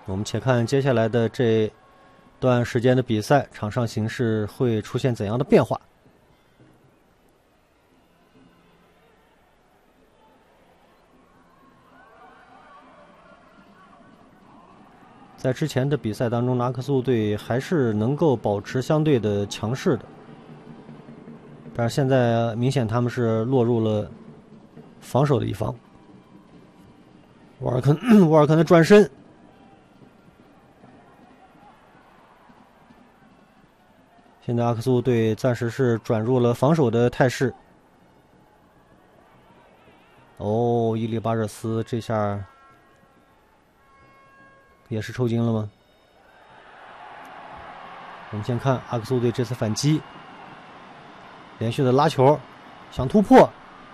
我们且看接下来的这段时间的比赛，场上形势会出现怎样的变化。在之前的比赛当中，纳克苏队还是能够保持相对的强势的，但是现在明显他们是落入了防守的一方。沃尔肯的转身，现在阿克苏队暂时是转入了防守的态势。哦，伊利巴热斯这下也是抽筋了吗？我们先看阿克苏队这次反击，连续的拉球，想突破。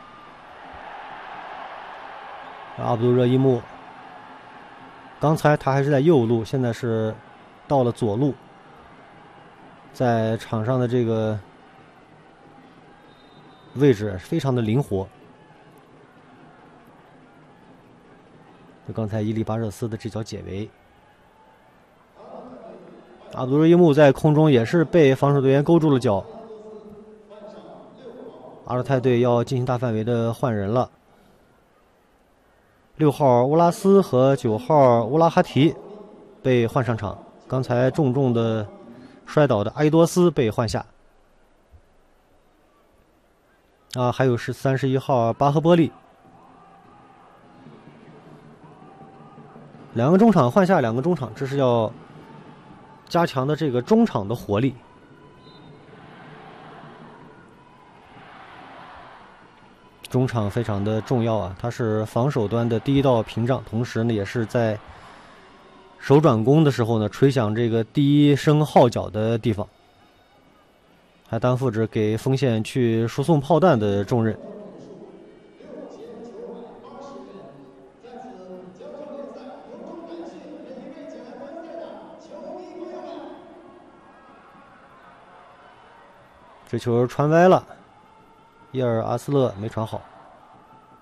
阿卜杜热伊木，刚才他还是在右路，现在是到了左路，在场上的这个位置非常的灵活。就刚才伊利巴热斯的这脚解围，阿卜杜热伊木在空中也是被防守队员勾住了脚。阿勒泰队要进行大范围的换人了。6号乌拉斯和9号乌拉哈提被换上场，刚才重重的摔倒的阿伊多斯被换下。还有是31号巴赫波利。2个中场换下2个中场，这是要加强的这个中场的活力。中场非常的重要啊，它是防守端的第一道屏障，同时呢也是在手转攻的时候呢吹响这个第一声号角的地方，还担负着给锋线去输送炮弹的重任。这球传歪了，伊尔阿斯勒没传好。